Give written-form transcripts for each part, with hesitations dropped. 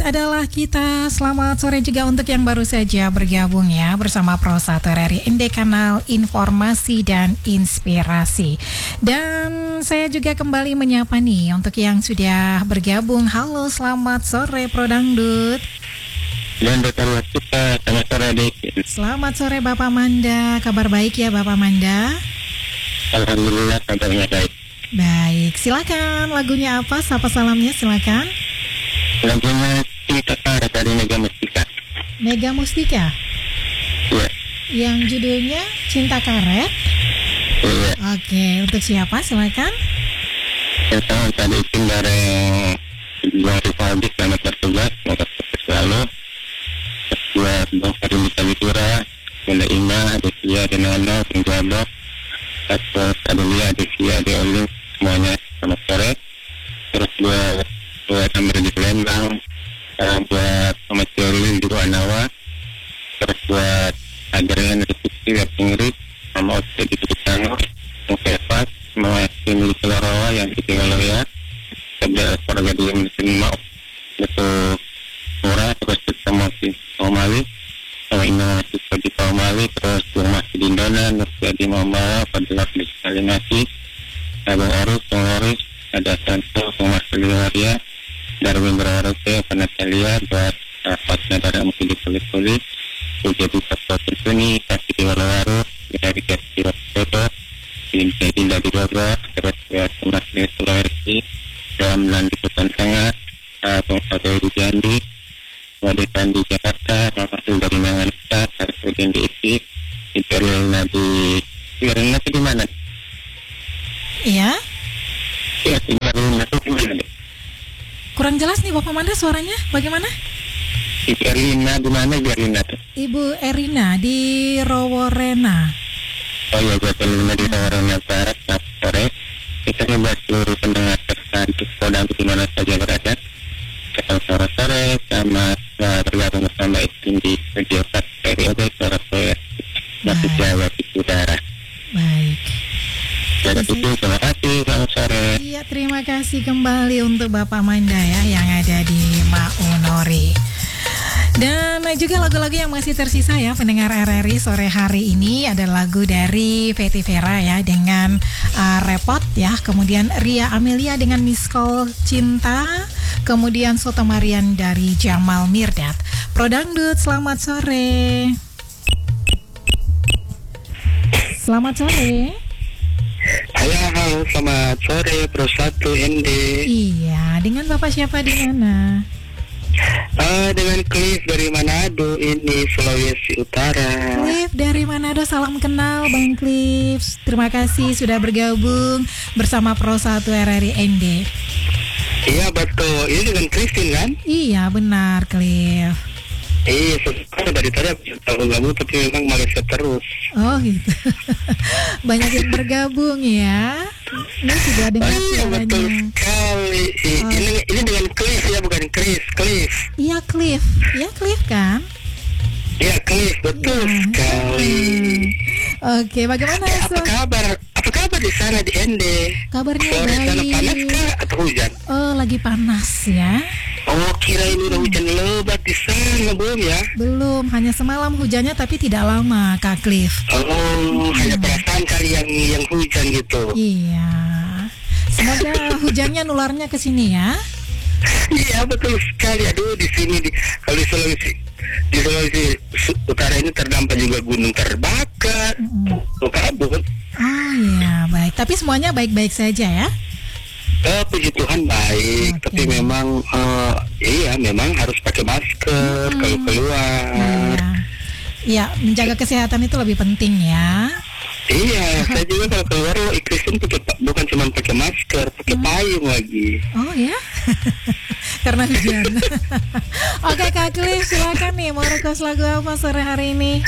adalah kita. Selamat sore juga untuk yang baru saja bergabung ya bersama Pro 1 RRI ND, kanal informasi dan inspirasi. Dan saya juga kembali menyapa nih untuk yang sudah bergabung. Halo, selamat sore Pro Dangdut. Dan selamat sore adik. Selamat sore Bapak Manda. Kabar baik ya Bapak Manda? Alhamdulillah kabarnya baik. Baik, silakan lagunya apa? Sapa salamnya silakan. Lagunya Cinta Karet dari Mega Mustika. Mega Mustika? Iya. Yang judulnya Cinta Karet? Iya. Oke, untuk siapa silakan? Yang sama tadi itu dari Bang Rivaldi, selamat bertugas, semoga sukses selalu. Terus buat Bang Karim Bitura, Bunda Ima, Adesia, Denano, Penjabok. Terus Adelia, Adesia, Adeolin, semuanya selamat sore. Terus buat Amir di Lembang, buat Muhammad Jorlin di Ruanawa, terus buat Adrian Rizky di Inggris, sama Oce di Tukang, Mungkefat, sama tim di Selarawa yang di Tingaloya, ada keluarga di Mau, itu murah, terus sama di Somali, sama Indonesia di Somali, terus yang masih di Indonesia, Nursia di Mambawa, Fadilah di Kalinasi, Abang Arus, ada Santo, Thomas Liwaria, Darwin Berharga, Panatalia, buat rapatnya dari mungkin dikulit-kulit, jadi satu sini, kasih di walau-waru, dari kasih waktu, ini dari Bapak, terus buat Mas di Sulawesi, dalam bulan di Putan Sangat, pengusaha di Jambi, Wadikan di Jakarta, masuk dari Mangalika, Sarfudin di Isi, di Perlina di mana? Iya? Iya, di Perlina itu di mana? Kurang jelas nih Bapak Manda suaranya, bagaimana? Ibu Erlina, di mana Ibu Erlina tuh? Ibu Erina di Roworena. Oh iya, buat Erlina di Roworena Barat, sore. Kita buat seluruh pendengar tersantuk Podang di mana saja berada. Kita sore-sore sama bergabung bersama Ikin di Radio 4 periode sore Masih Jawa di udara. Baik. Jadi itu terima kasih, selamat sore. Iya, terima kasih kembali untuk Bapak Manda ya yang ada di Maunori. Dan juga lagu-lagu yang masih tersisa ya pendengar RRI sore hari ini ada lagu dari Fety Vera ya dengan Repot ya, kemudian Ria Amelia dengan Miss Call Cinta, kemudian Soto Marian dari Jamal Mirdad. Pro Dangdut, selamat sore. Selamat sore. Halo, selamat sore Pro 1 ND. Iya, dengan Bapak siapa di mana? Dengan Cliff dari Manado, ini Sulawesi Utara. Cliff dari Manado, salam kenal Bang Cliff. Terima kasih sudah bergabung bersama Pro 1 RRI ND. Iya betul, ini dengan Christine kan? Iya benar Cliff. Iya, sebenarnya dari tadi aku tahu kamu tapi memang Malaysia terus. Oh gitu. Banyak yang bergabung ya. Ini sudah dengar suaranya. Betul sekali. Ini dengan Cliff ya, bukan Chris. Cliff. Iya Cliff. Iya Cliff kan? Iya Cliff, betul sekali. Oke, bagaimana? Apa kabar? Apa kabar di sana di ND? Kabarnya sore baik. Sana panas kah atau hujan? Oh, lagi panas ya. Oh, kira ini udah hujan lebat di sana belum ya? Belum, hanya semalam hujannya tapi tidak lama Kak Cliff. Oh, hanya perasaan kali yang hujan gitu. Iya. Semoga hujannya nularnya ke sini ya. Iya betul sekali. Aduh di sini kalau di Sulawesi Utara ini terdampak juga gunung terbakar, kabut. Oh iya baik. Tapi semuanya baik-baik saja ya. Puji Tuhan baik. Tapi memang memang harus pakai masker kalau keluar. Iya, menjaga kesehatan itu lebih penting ya. Iya, saya juga kalau keluar iklisin bukan cuma pakai masker, pakai payung lagi. Oh ya, karena hujan. Oke Kak Cliff, silakan nih mau request lagu apa sore hari ini?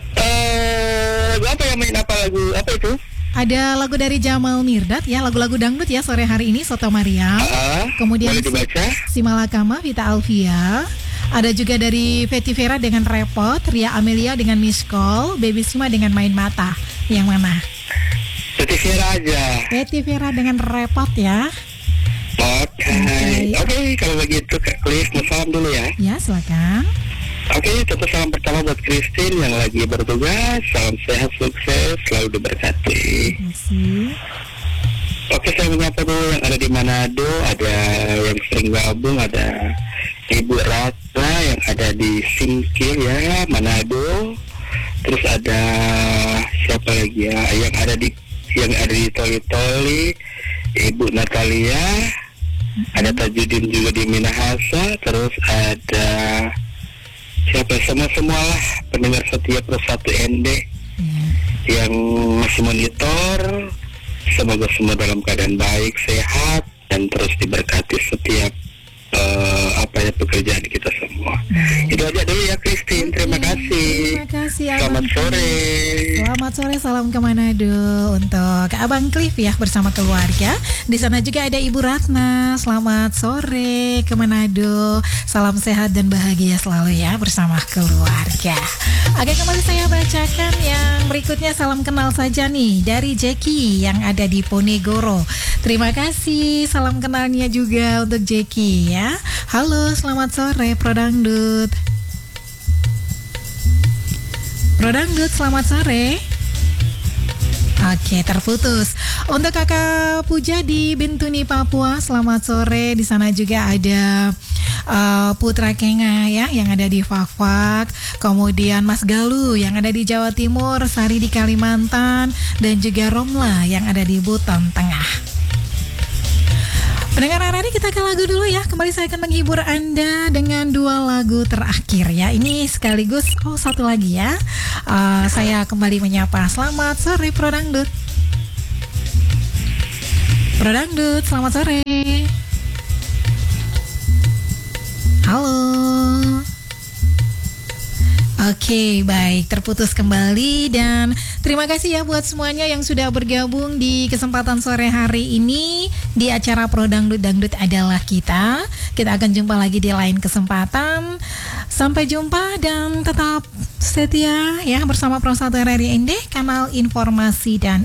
Apa yang main lagu apa itu? Ada lagu dari Jamal Mirdad ya, lagu-lagu dangdut ya sore hari ini, Soto Mariam. Kemudian Si Malakama, Vita Alvia. Ada juga dari Fety Vera dengan Repot, Ria Amelia dengan Miss Call, Baby Sima dengan Main Mata. Yang mana? Fety Vera aja. Fety Vera dengan Repot ya. Oke. Oke, kalau begitu Kak Klis, mau salam dulu ya. Ya, silakan. Oke, tentu salam pertama buat Christine yang lagi bertugas. Salam sehat, sukses, selalu diberkati. Terima kasih. Oke, saya menyapa dulu yang ada di Manado, ada yang sering gabung, ada Ibu Ratna yang ada di Singkil ya, Manado. Terus ada siapa lagi ya, yang ada di Toli-Toli, Ibu Natalia, ada Tajudin juga di Minahasa, terus ada siapa semua lah pendengar setiap Persatu ND yang masih monitor. Semoga semua dalam keadaan baik, sehat, dan terus diberkati setiap pekerjaan kita semua. Itu aja dulu ya Christine, terima kasih. Terima kasih Selamat Abang sore. Selamat sore, salam ke Manado untuk Abang Cliff ya bersama keluarga. Di sana juga ada Ibu Ratna. Selamat sore ke Manado. Salam sehat dan bahagia selalu ya bersama keluarga. Oke, kembali saya bacakan yang berikutnya. Salam kenal saja nih dari Jackie yang ada di Ponegoro. Terima kasih, salam kenalnya juga untuk Jackie ya. Halo, selamat sore Prodangdut. Prodangdut, selamat sore. Oke, terputus. Untuk Kakak Puja di Bintuni, Papua, selamat sore. Di sana juga ada Putra Kenga ya yang ada di Fakfak. Kemudian Mas Galuh yang ada di Jawa Timur, Sari di Kalimantan, dan juga Romla yang ada di Buton Tengah. Pendengar RRI, kita ke lagu dulu ya. Kembali saya akan menghibur Anda dengan 2 lagu terakhir ya. Ini sekaligus, satu lagi ya. Saya kembali menyapa. Selamat sore Prodangdut. Prodangdut, selamat sore. Halo. Oke, baik, terputus kembali dan terima kasih ya buat semuanya yang sudah bergabung di kesempatan sore hari ini di acara Prodangdut Dangdut Adalah Kita. Kita akan jumpa lagi di lain kesempatan. Sampai jumpa dan tetap setia ya bersama Persatu RRI ND, kanal informasi dan